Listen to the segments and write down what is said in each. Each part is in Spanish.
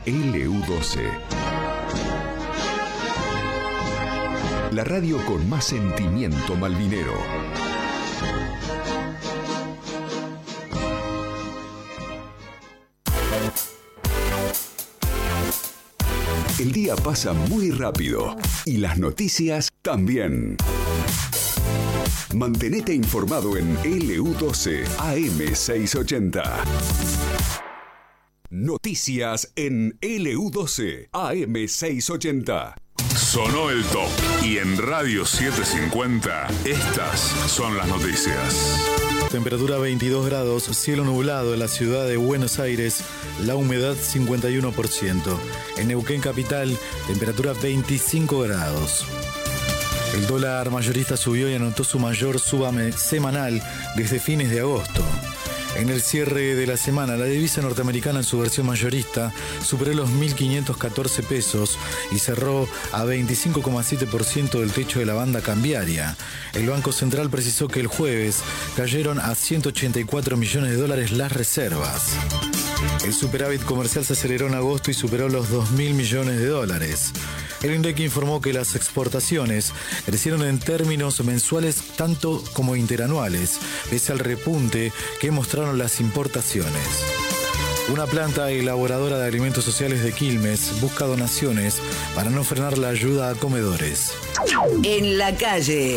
LU12. La radio con más sentimiento malvinero. El día pasa muy rápido y las noticias también. Mantenete informado en LU12 AM680. Noticias en LU12 AM680. Sonó el top y en Radio 750 estas son las noticias. Temperatura 22 grados, cielo nublado en la ciudad de Buenos Aires, la humedad 51%. En Neuquén capital, temperatura 25 grados. El dólar mayorista subió y anotó su mayor suba semanal desde fines de agosto. En el cierre de la semana, la divisa norteamericana en su versión mayorista superó los 1.514 pesos y cerró a 25,7% del techo de la banda cambiaria. El Banco Central precisó que el jueves cayeron a $184 millones las reservas. El superávit comercial se aceleró en agosto y superó los 2.000 millones. El INDEC informó que las exportaciones crecieron en términos mensuales tanto como interanuales, pese al repunte que mostraron las importaciones. Una planta elaboradora de alimentos sociales de Quilmes busca donaciones para no frenar la ayuda a comedores. En la calle.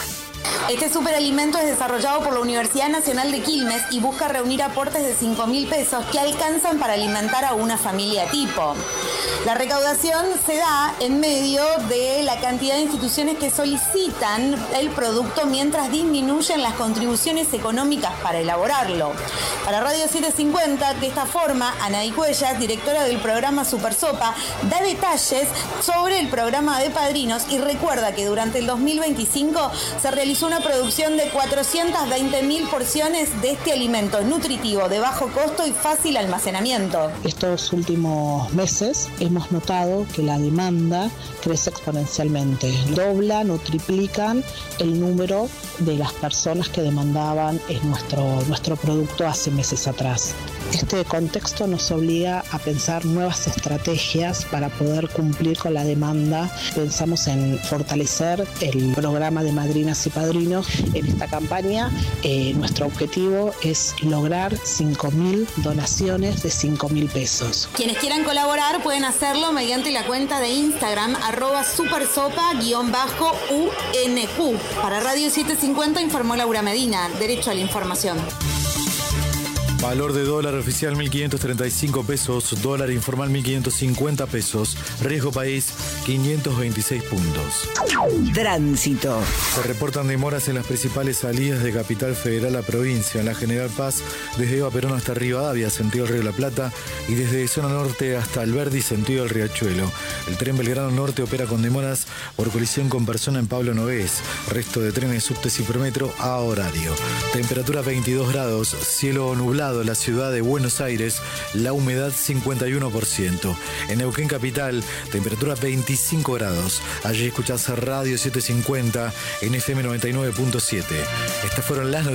Este superalimento es desarrollado por la Universidad Nacional de Quilmes y busca reunir aportes de 5.000 pesos que alcanzan para alimentar a una familia tipo. La recaudación se da en medio de la cantidad de instituciones que solicitan el producto mientras disminuyen las contribuciones económicas para elaborarlo. Para Radio 750, de esta forma, Anaí Cuellas, directora del programa Super Sopa, da detalles sobre el programa de padrinos y recuerda que durante el 2025 se realizó una producción de 420.000 porciones de este alimento nutritivo, de bajo costo y fácil almacenamiento. Estos últimos meses hemos notado que la demanda crece exponencialmente. Doblan o triplican el número de las personas que demandaban nuestro producto hace meses atrás. Este contexto nos obliga a pensar nuevas estrategias para poder cumplir con la demanda. Pensamos en fortalecer el programa de madrinas y padrinos. En esta campaña, nuestro objetivo es lograr 5.000 donaciones de 5.000 pesos. Quienes quieran colaborar pueden hacerlo mediante la cuenta de Instagram @supersopa_UNQ. Para Radio 750 informó Laura Medina. Derecho a la información. Valor de dólar oficial 1.535 pesos, dólar informal 1.550 pesos, riesgo país 526 puntos. Tránsito. Se reportan demoras en las principales salidas de Capital Federal a provincia, en la General Paz, desde Eva Perón hasta Rivadavia, sentido el Río de la Plata, y desde zona norte hasta Alberdi, sentido el Riachuelo. El tren Belgrano Norte opera con demoras por colisión con persona en Pablo Nogués. Resto de trenes subtes y Prometro a horario. Temperatura 22 grados, cielo nublado en la ciudad de Buenos Aires, la humedad 51%. En Neuquén capital, temperatura 25 grados. Allí escuchás Radio 750 en FM 99.7. Estas fueron las noticias.